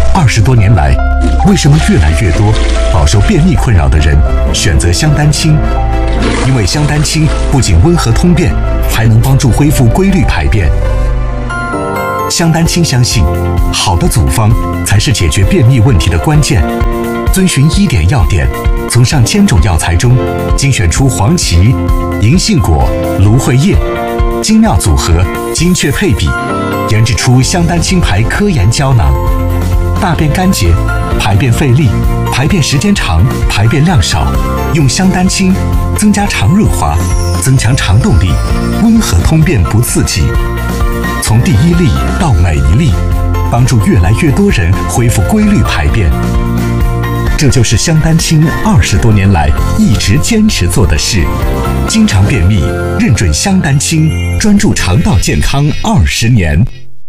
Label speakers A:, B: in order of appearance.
A: 20多年来，为什么越来越多饱受便秘困扰的人选择香丹清？因为香丹清不仅温和通便，还能帮助恢复规律排便。香丹清相信，好的组方才是解决便秘问题的关键。遵循1点要点，从上千种药材中精选出黄芪、银杏果、芦荟叶，精妙组合，精确配比，研制出香丹清牌科研胶囊。大便干结、排便费力、排便时间长、排便量少，用香丹清增加肠润滑，增强肠动力，温和通便不刺激。从第一粒到每一粒，帮助越来越多人恢复规律排便。这就是香丹清20多年来一直坚持做的事。经常便秘，认准香丹清，专注肠道健康20年。